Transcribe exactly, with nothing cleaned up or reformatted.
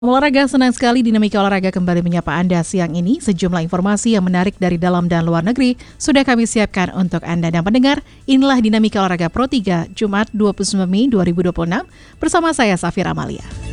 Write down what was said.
Olahraga, senang sekali Dinamika Olahraga kembali menyapa Anda siang ini. Sejumlah informasi yang menarik dari dalam dan luar negeri sudah kami siapkan untuk Anda dan pendengar. Inilah Dinamika Olahraga Pro tiga, Jumat dua puluh sembilan Mei dua ribu dua puluh enam, bersama saya Safira Amalia.